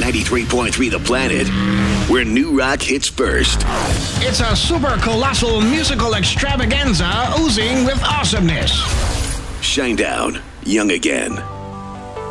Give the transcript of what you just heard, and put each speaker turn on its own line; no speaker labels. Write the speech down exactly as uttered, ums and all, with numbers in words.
ninety-three point three The Planet, where new rock hits first.
It's a super colossal musical extravaganza oozing with awesomeness.
Shinedown, Young Again.